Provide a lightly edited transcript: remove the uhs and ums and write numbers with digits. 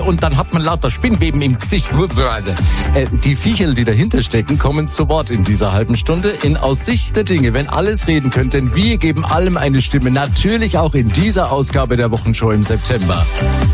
und dann hat man lauter Spinnweben im Gesicht. Die Viecherl, die dahinter stecken, kommen zu Wort in dieser halben Stunde in Aus Sicht der Dinge. Wenn alles reden könnten, wir geben allem eine Stimme, natürlich auch in dieser Ausgabe der Wochenshow im September.